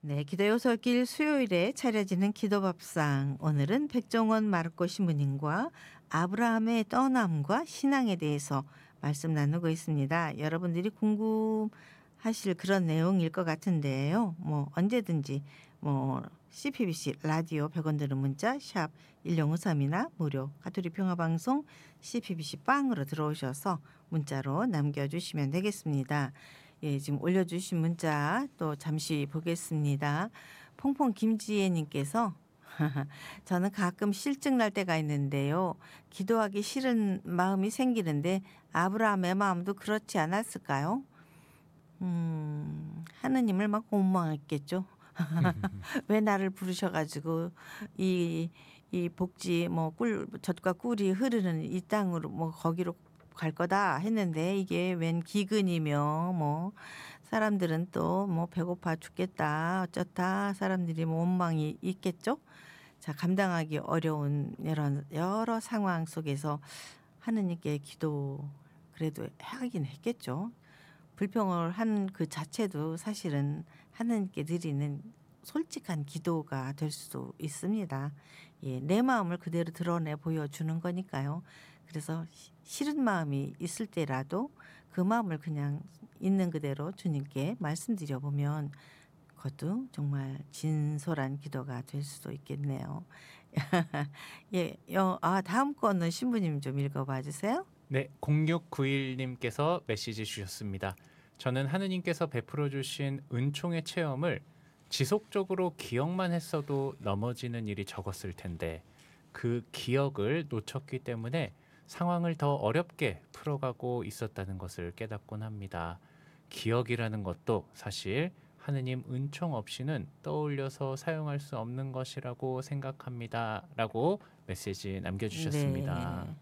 네, 기도 요솔길 수요일에 차려지는 기도밥상. 오늘은 백종원 마르코 신부님과 아브라함의 떠남과 신앙에 대해서 말씀 나누고 있습니다. 여러분들이 궁금하실 그런 내용일 것 같은데요. 뭐 언제든지 뭐 CPBC 라디오 100원 드는 문자 샵 1053이나 무료 가톨릭 평화방송 CPBC 빵으로 들어오셔서 문자로 남겨주시면 되겠습니다. 예, 지금 올려주신 문자 또 잠시 보겠습니다. 퐁퐁 김지혜님께서 저는 가끔 실증 날 때가 있는데요. 기도하기 싫은 마음이 생기는데 아브라함의 마음도 그렇지 않았을까요? 하느님을 막 원망했겠죠. 왜 나를 부르셔가지고 이 복지 뭐 젖과 꿀이 흐르는 이 땅으로 뭐 거기로 갈 거다 했는데 이게 웬 기근이며 뭐 사람들은 또 뭐 배고파 죽겠다 어쩌다 사람들이 뭐 원망이 있겠죠. 자, 감당하기 어려운 여러 상황 속에서 하느님께 기도 그래도 하긴 했겠죠. 불평을 한 그 자체도 사실은 하느님께 드리는 솔직한 기도가 될 수도 있습니다. 예, 내 마음을 그대로 드러내 보여주는 거니까요. 그래서 싫은 마음이 있을 때라도 그 마음을 그냥 있는 그대로 주님께 말씀드려 보면 그것도 정말 진솔한 기도가 될 수도 있겠네요. 예, 다음 거는 신부님 좀 읽어봐 주세요. 네, 0691님께서 메시지 주셨습니다. 저는 하느님께서 베풀어 주신 은총의 체험을 지속적으로 기억만 했어도 넘어지는 일이 적었을 텐데 그 기억을 놓쳤기 때문에 상황을 더 어렵게 풀어가고 있었다는 것을 깨닫곤 합니다. 기억이라는 것도 사실 하느님 은총 없이는 떠올려서 사용할 수 없는 것이라고 생각합니다. 라고 메시지 남겨주셨습니다. 네.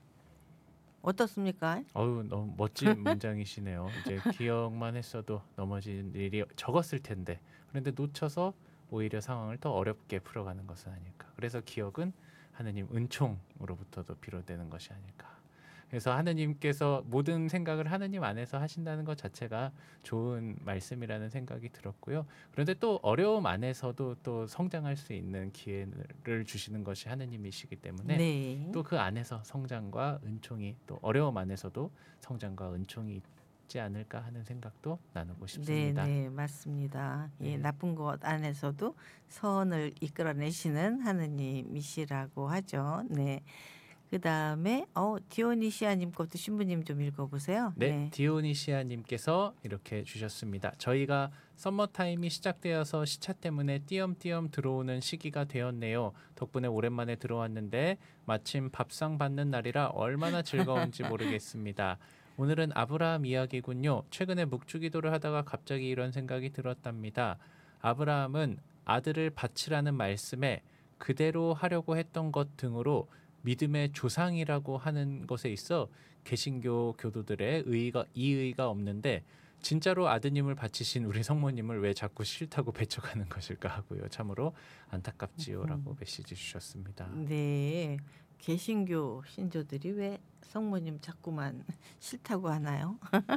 어떻습니까? 어우, 너무 멋진 문장이시네요. 이제 기억만 했어도 넘어지는 일이 적었을 텐데 그런데 놓쳐서 오히려 상황을 더 어렵게 풀어가는 것은 아닐까. 그래서 기억은 하느님 은총으로부터도 비롯되는 것이 아닐까. 그래서 하느님께서 모든 생각을 하느님 안에서 하신다는 것 자체가 좋은 말씀이라는 생각이 들었고요. 그런데 또 어려움 안에서도 또 성장할 수 있는 기회를 주시는 것이 하느님이시기 때문에 네. 또 그 안에서 성장과 은총이 또 어려움 안에서도 성장과 은총이 있지 않을까 하는 생각도 나누고 싶습니다. 네, 맞습니다. 예, 네. 나쁜 것 안에서도 선을 이끌어내시는 하느님이시라고 하죠. 네. 그다음에 디오니시아님 것도 신부님 좀 읽어보세요. 네, 네. 디오니시아님께서 이렇게 주셨습니다. 저희가 썸머타임이 시작되어서 시차 때문에 띄엄띄엄 들어오는 시기가 되었네요. 덕분에 오랜만에 들어왔는데 마침 밥상 받는 날이라 얼마나 즐거운지 모르겠습니다. 오늘은 아브라함 이야기군요. 최근에 묵주기도를 하다가 갑자기 이런 생각이 들었답니다. 아브라함은 아들을 바치라는 말씀에 그대로 하려고 했던 것 등으로 믿음의 조상이라고 하는 것에 있어 개신교 교도들의 이의가 없는데 진짜로 아드님을 바치신 우리 성모님을 왜 자꾸 싫다고 배척하는 것일까 하고요. 참으로 안타깝지요라고 메시지 주셨습니다. 네. 개신교 신조들이 왜 성모님 자꾸만 싫다고 하나요?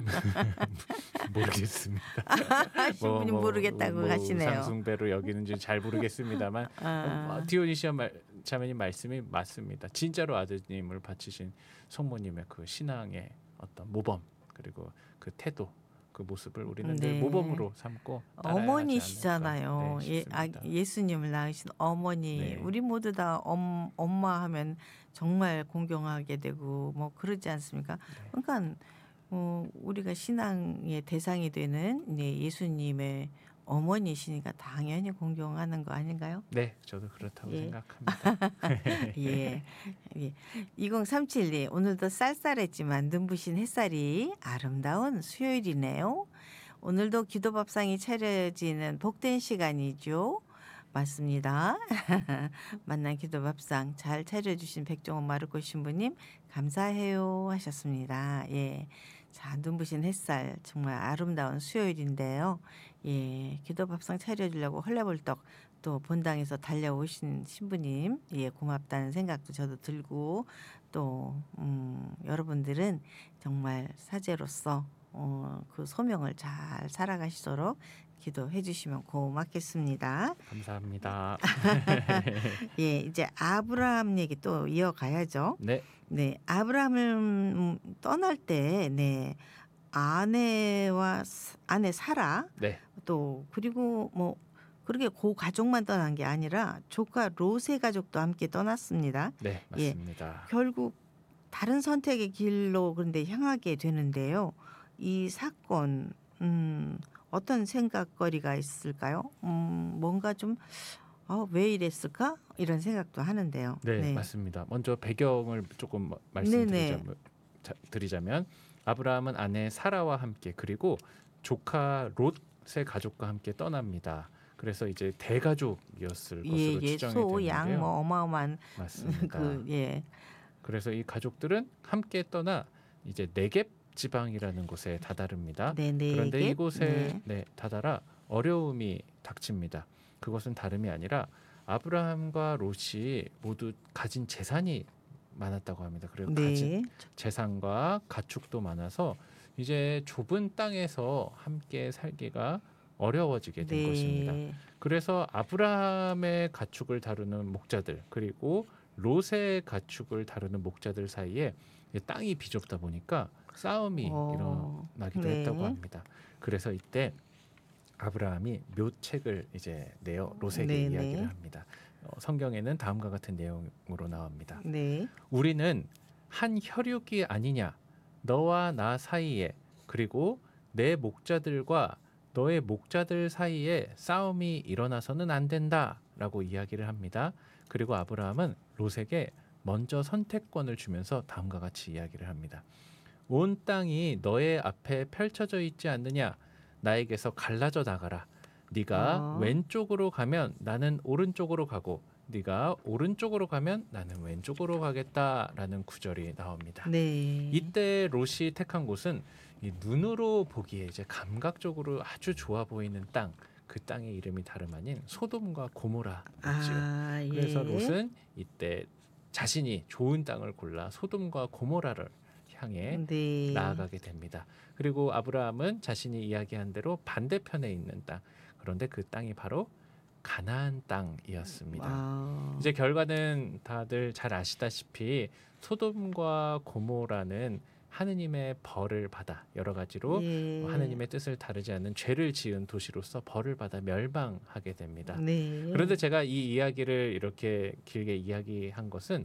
모르겠습니다. 신부님 모르겠다고 하시네요. 우상숭배로 여기는지 잘 모르겠습니다만 디오니시아 자매님 말씀이 맞습니다. 진짜로 아드님을 바치신 성모님의 그 신앙의 어떤 모범 그리고 그 태도 그 모습을 우리는 늘 모범으로 삼고 따라야 어머니시잖아요. 하지 않을까. 네, 예수님을 낳으신 어머니. 네. 우리 모두 다 엄마 하면 정말 공경하게 되고 뭐 그러지 않습니까? 네. 그러니까 우리가 신앙의 대상이 되는 예수님의 어머니시니까 당연히 공경하는 거 아닌가요? 네, 저도 그렇다고 예. 생각합니다. 예. 2037님 오늘도 쌀쌀했지만 눈부신 햇살이 아름다운 수요일이네요. 오늘도 기도밥상이 차려지는 복된 시간이죠. 맞습니다. 만난 기도밥상 잘 차려주신 백종원 마르코 신부님 감사해요 하셨습니다. 예. 자, 눈부신 햇살 정말 아름다운 수요일인데요. 예, 기도밥상 차려주려고 헐레벌떡 또 본당에서 달려오신 신부님 예, 고맙다는 생각도 저도 들고 또 여러분들은 정말 사제로서 그 소명을 잘 살아가시도록 기도해 주시면 고맙겠습니다. 감사합니다. 예, 이제 아브라함 얘기 또 이어가야죠. 네, 네, 아브라함을 떠날 때, 네, 아내 사라 네, 또 그리고 뭐 그렇게 고 가족만 떠난 게 아니라 조카 롯의 가족도 함께 떠났습니다. 네, 예, 맞습니다. 결국 다른 선택의 길로 그런데 향하게 되는데요. 이 사건 어떤 생각거리가 있을까요? 뭔가 좀 왜 이랬을까? 이런 생각도 하는데요. 네, 네. 맞습니다. 먼저 배경을 조금 네네. 말씀드리자면 아브라함은 아내 사라와 함께 그리고 조카 롯의 가족과 함께 떠납니다. 그래서 이제 대가족이었을 예, 것으로 예, 추정이 소, 양, 되는데요. 뭐 어마어마한 맞습니다. 예, 그래서 이 가족들은 함께 떠나 이제 네겝 지방이라는 곳에 다다릅니다. 네, 네 그런데 개, 이곳에 다다라 어려움이 닥칩니다. 그것은 다름이 아니라 아브라함과 롯이 모두 가진 재산이 많았다고 합니다. 그리고 가진 네, 재산과 가축도 많아서 이제 좁은 땅에서 함께 살기가 어려워지게 된 것입니다. 네, 그래서 아브라함의 가축을 다루는 목자들 그리고 롯의 가축을 다루는 목자들 사이에 땅이 비좁다 보니까 싸움이 일어나기도 했다고 네, 합니다. 그래서 이때 아브라함이 묘책을 이제 내어 롯에게 네, 이야기를 네, 합니다. 성경에는 다음과 같은 내용으로 나옵니다. 네, 우리는 한 혈육이 아니냐 너와 나 사이에 그리고 내 목자들과 너의 목자들 사이에 싸움이 일어나서는 안 된다라고 이야기를 합니다. 그리고 아브라함은 롯에게 먼저 선택권을 주면서 다음과 같이 이야기를 합니다. 온 땅이 너의 앞에 펼쳐져 있지 않느냐 나에게서 갈라져 나가라. 네가 왼쪽으로 가면 나는 오른쪽으로 가고 네가 오른쪽으로 가면 나는 왼쪽으로 가겠다라는 구절이 나옵니다. 네, 이때 롯이 택한 곳은 이 눈으로 보기에 이제 감각적으로 아주 좋아 보이는 땅, 그 땅의 이름이 다름 아닌 소돔과 고모라였지요. 그래서 롯은 이때 자신이 좋은 땅을 골라 소돔과 고모라를 향해 네, 나아가게 됩니다. 그리고 아브라함은 자신이 이야기한 대로 반대편에 있는 땅, 그런데 그 땅이 바로 가나안 땅이었습니다. 이제 결과는 다들 잘 아시다시피 소돔과 고모라는 하느님의 벌을 받아 여러 가지로 예, 하느님의 뜻을 다르지 않는 죄를 지은 도시로서 벌을 받아 멸망하게 됩니다. 네. 그런데 제가 이 이야기를 이렇게 길게 이야기한 것은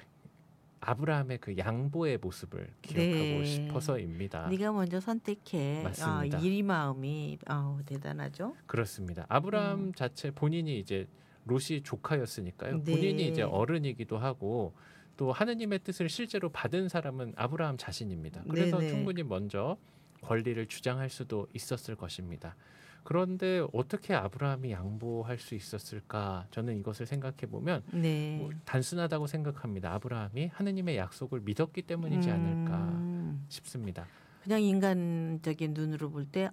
아브라함의 그 양보의 모습을 기억하고 네. 싶어서입니다. 네가 먼저 선택해. 맞습니다. 이 마음이 대단하죠. 그렇습니다. 아브라함 자체 본인이 이제 롯이 조카였으니까요. 네. 본인이 이제 어른이기도 하고 또 하느님의 뜻을 실제로 받은 사람은 아브라함 자신입니다. 그래서 네네. 충분히 먼저 권리를 주장할 수도 있었을 것입니다. 그런데 어떻게 아브라함이 양보할 수 있었을까? 저는 이것을 생각해 보면 네. 단순하다고 생각합니다. 아브라함이 하느님의 약속을 믿었기 때문이지 않을까 싶습니다. 그냥 인간적인 눈으로 볼 때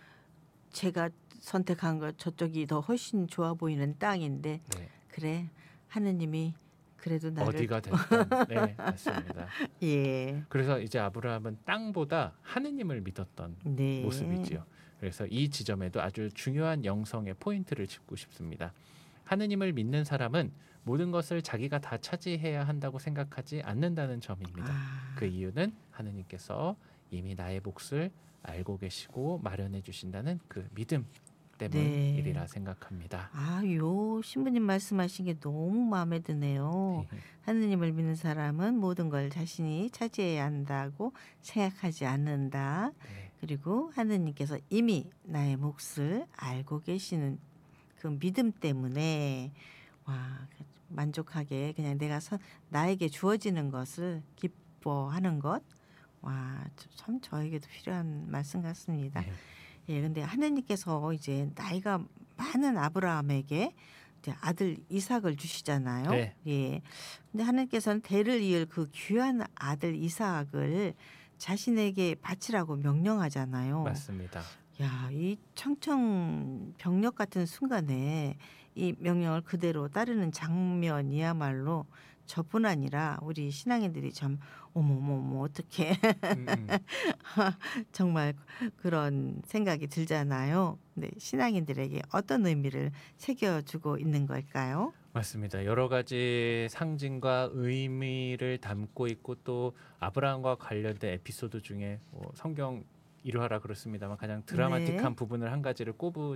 제가 선택한 거 저쪽이 더 훨씬 좋아 보이는 땅인데 네. 그래 하느님이 그래도 나를 어디가 됐든 네, 맞습니다. 예. 그래서 이제 아브라함은 땅보다 하느님을 믿었던 네. 모습이지요. 그래서 이 지점에도 아주 중요한 영성의 포인트를 짚고 싶습니다. 하느님을 믿는 사람은 모든 것을 자기가 다 차지해야 한다고 생각하지 않는다는 점입니다. 그 이유는 하느님께서 이미 나의 몫을 알고 계시고 마련해 주신다는 그 믿음 때문이리라 생각합니다. 요 신부님 말씀하신 게 너무 마음에 드네요. 하느님을 믿는 사람은 모든 걸 자신이 차지해야 한다고 생각하지 않는다. 네. 그리고 하느님께서 이미 나의 몫을 알고 계시는 그 믿음 때문에 만족하게 그냥 나에게 주어지는 것을 기뻐하는 것. 참 저에게도 필요한 말씀 같습니다. 네. 예, 근데 하느님께서 이제 나이가 많은 아브라함에게 이제 아들 이삭을 주시잖아요. 네. 예. 근데 하느님께서는 대를 이을 그 귀한 아들 이삭을 자신에게 바치라고 명령하잖아요. 맞습니다. 야, 이 청천벽력 같은 순간에 이 명령을 그대로 따르는 장면이야말로 저뿐 아니라 우리 신앙인들이 참 어머머머 어떻게 음, 음. 정말 그런 생각이 들잖아요. 근데 신앙인들에게 어떤 의미를 새겨주고 있는 걸까요? 맞습니다. 여러 가지 상징과 의미를 담고 있고 또 아브라함과 관련된 에피소드 중에 성경 일화라 그렇습니다만 가장 드라마틱한 네. 부분을 한 가지를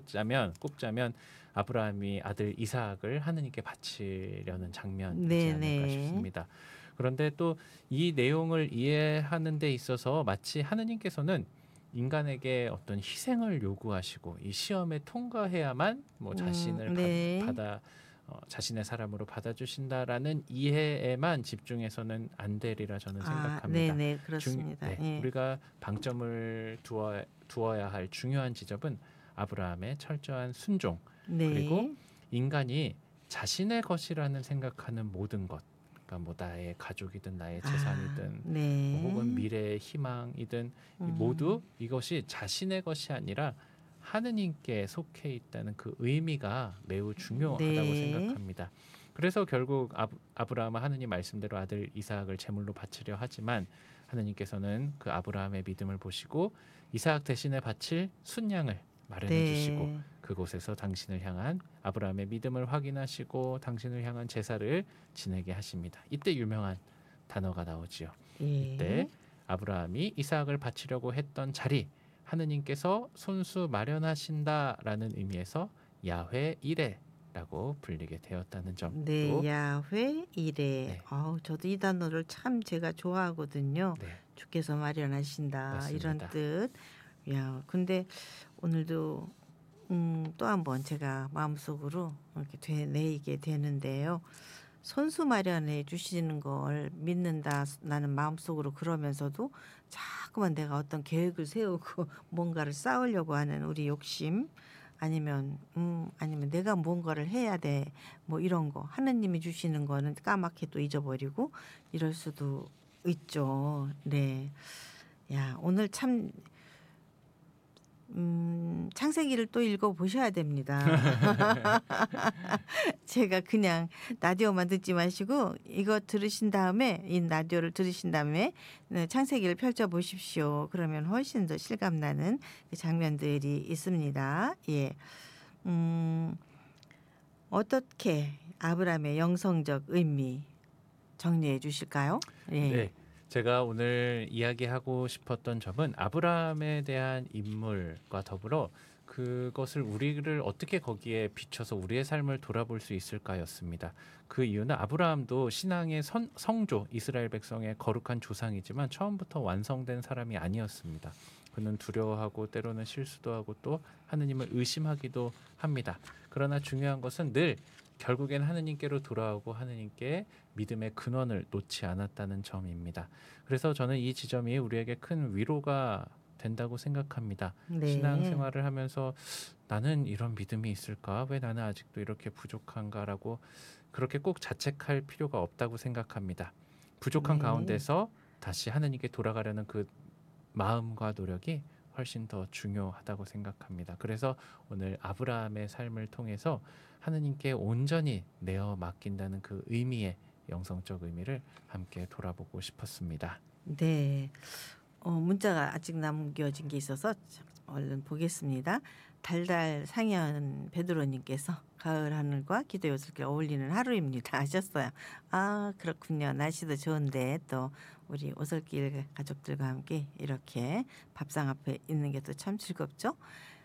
꼽자면 아브라함이 아들 이삭을 하느님께 바치려는 장면이지 않을까 네네. 싶습니다. 그런데 또 이 내용을 이해하는 데 있어서 마치 하느님께서는 인간에게 어떤 희생을 요구하시고 이 시험에 통과해야만 뭐 자신을 네. 받아 자신의 사람으로 받아주신다라는 이해에만 집중해서는 안 되리라 저는 아, 생각합니다. 네네. 그렇습니다. 예. 우리가 방점을 두어야 할 중요한 지점은 아브라함의 철저한 순종, 그리고 네. 인간이 자신의 것이라는 생각하는 모든 것, 그러니까 뭐 나의 가족이든 나의 아, 재산이든 뭐 혹은 네. 미래의 희망이든 모두 음, 이것이 자신의 것이 아니라 하느님께 속해 있다는 그 의미가 매우 중요하다고 네. 생각합니다. 그래서 결국 아브라함은 하느님 말씀대로 아들 이삭을 제물로 바치려 하지만 하느님께서는 그 아브라함의 믿음을 보시고 이삭 대신에 바칠 순양을 마련해 주시고 네. 그곳에서 당신을 향한 아브라함의 믿음을 확인하시고 당신을 향한 제사를 지내게 하십니다. 이때 유명한 단어가 나오지요. 이때 예. 아브라함이 이삭을 바치려고 했던 자리, 하느님께서 손수 마련하신다라는 의미에서 야훼 이레라고 불리게 되었다는 네, 점도 야훼 이레. 네, 저도 이 단어를 참 제가 좋아하거든요. 네, 주께서 마련하신다 이런 맞습니다. 뜻. 야, 근데 오늘도 또 한번 제가 마음속으로 이렇게 되뇌이게 되는데요. 손수 마련해 주시는 걸 믿는다. 나는 마음속으로 그러면서도 자꾸만 내가 어떤 계획을 세우고 뭔가를 쌓으려고 하는 우리 욕심 아니면 내가 뭔가를 해야 돼. 뭐 이런 거. 하느님이 주시는 거는 까맣게 또 잊어버리고 이럴 수도 있죠. 네. 야, 오늘 참 창세기를 또 읽어 보셔야 됩니다. 제가 그냥 라디오만 듣지 마시고 이거 들으신 다음에 이 라디오를 들으신 다음에 네, 창세기를 펼쳐 보십시오. 그러면 훨씬 더 실감나는 그 장면들이 있습니다. 예. 음, 어떻게 아브라함의 영성적 의미 정리해 주실까요? 예. 네, 제가 오늘 이야기하고 싶었던 점은 아브라함에 대한 인물과 더불어 그것을 우리를 어떻게 거기에 비춰서 우리의 삶을 돌아볼 수 있을까였습니다. 그 이유는 아브라함도 신앙의 성조, 이스라엘 백성의 거룩한 조상이지만 처음부터 완성된 사람이 아니었습니다. 그는 두려워하고 때로는 실수도 하고 또 하느님을 의심하기도 합니다. 그러나 중요한 것은 늘 결국엔 하느님께로 돌아오고 하느님께 믿음의 근원을 놓지 않았다는 점입니다. 그래서 저는 이 지점이 우리에게 큰 위로가 된다고 생각합니다. 네. 신앙생활을 하면서 나는 이런 믿음이 있을까? 왜 나는 아직도 이렇게 부족한가라고 그렇게 꼭 자책할 필요가 없다고 생각합니다. 부족한 네. 가운데서 다시 하느님께 돌아가려는 그 마음과 노력이 훨씬 더 중요하다고 생각합니다. 그래서 오늘 아브라함의 삶을 통해서 하느님께 온전히 내어 맡긴다는 그 의미의 영성적 의미를 함께 돌아보고 싶었습니다. 네. 문자가 아직 남겨진 게 있어서 얼른 보겠습니다. 달달 상현 베드로님께서 가을 하늘과 기도 요술길 어울리는 하루입니다 하셨어요. 아, 그렇군요. 날씨도 좋은데 또 우리 오솔길 가족들과 함께 이렇게 밥상 앞에 있는 게 또 참 즐겁죠.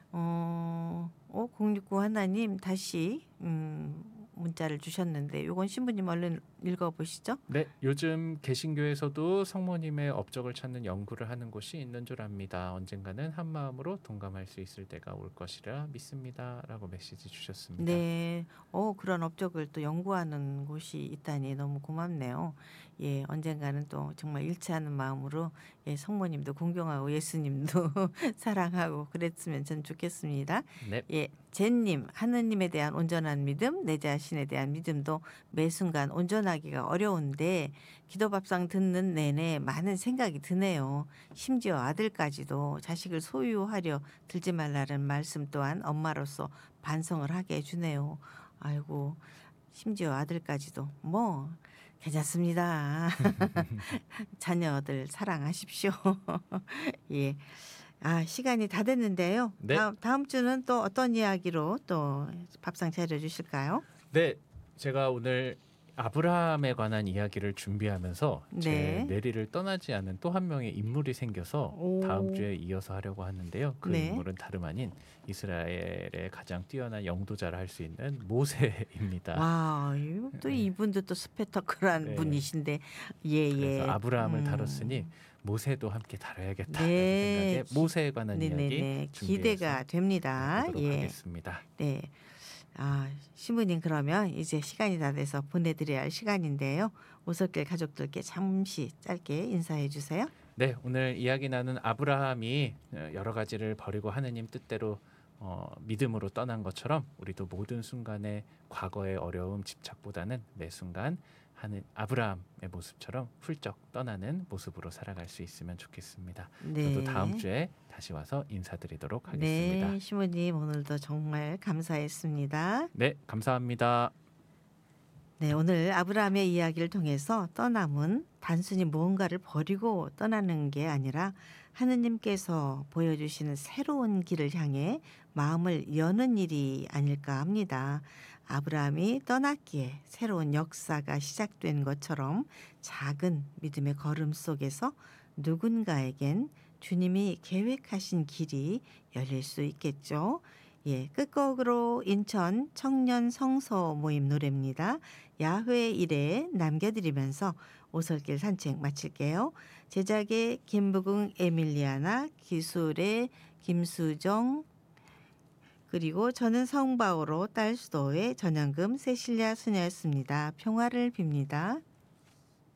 069 하나님 다시 문자를 주셨는데 요건 신부님 얼른 읽어보시죠. 네, 요즘 개신교에서도 성모님의 업적을 찾는 연구를 하는 곳이 있는 줄 압니다. 언젠가는 한 마음으로 동감할 수 있을 때가 올 것이라 믿습니다. 라고 메시지 주셨습니다. 네. 그런 업적을 또 연구하는 곳이 있다니 너무 고맙네요. 예, 언젠가는 또 정말 일치하는 마음으로 예, 성모님도 공경하고 예수님도 사랑하고 그랬으면 전 좋겠습니다. 네, 예, 제님, 하느님에 대한 온전한 믿음, 내 자신에 대한 믿음도 매 순간 온전하기가 어려운데 기도밥상 듣는 내내 많은 생각이 드네요. 심지어 아들까지도 자식을 소유하려 들지 말라는 말씀 또한 엄마로서 반성을 하게 해주네요. 아이고, 심지어 아들까지도 뭐 괜찮습니다. 자녀들 사랑하십시오. 예. 아, 시간이 다 됐는데요. 네. 다음 주는 또 어떤 이야기로 또 밥상 차려 주실까요? 네, 제가 오늘 아브라함에 관한 이야기를 준비하면서 제 네. 내리를 떠나지 않은 또 한 명의 인물이 생겨서 다음 오. 주에 이어서 하려고 하는데요. 그 네. 인물은 다름 아닌 이스라엘의 가장 뛰어난 영도자라 할 수 있는 모세입니다. 와, 또 네. 이분도 또 스페터클한 네. 분이신데 그래서 예. 아브라함을 다뤘으니 모세도 함께 다뤄야겠다라는 네. 생각에 모세에 관한 이야기 네네네. 준비해서 기대가 됩니다. 해보도록 예. 하겠습니다. 네. 아, 신부님 그러면 이제 시간이 다 돼서 보내드려야 할 시간인데요. 오솔길 가족들께 잠시 짧게 인사해 주세요. 네, 오늘 이야기 나눈 아브라함이 여러 가지를 버리고 하느님 뜻대로 믿음으로 떠난 것처럼 우리도 모든 순간에 과거의 어려움, 집착보다는 매 순간 하는 아브라함의 모습처럼 훌쩍 떠나는 모습으로 살아갈 수 있으면 좋겠습니다. 네. 저도 다음 주에 다시 와서 인사드리도록 하겠습니다. 네, 신부님 오늘도 정말 감사했습니다. 네, 감사합니다. 네, 오늘 아브라함의 이야기를 통해서 떠남은 단순히 무언가를 버리고 떠나는 게 아니라 하느님께서 보여주시는 새로운 길을 향해 마음을 여는 일이 아닐까 합니다. 아브라함이 떠났기에 새로운 역사가 시작된 것처럼 작은 믿음의 걸음 속에서 누군가에겐 주님이 계획하신 길이 열릴 수 있겠죠. 예, 끝곡으로 인천 청년 성서 모임 노래입니다. 야훼 일에 남겨드리면서 오솔길 산책 마칠게요. 제작의 김부궁 에밀리아나, 기술의 김수정, 그리고 저는 성바오로 딸 수도의 전현금 세실리아 수녀였습니다. 평화를 빕니다.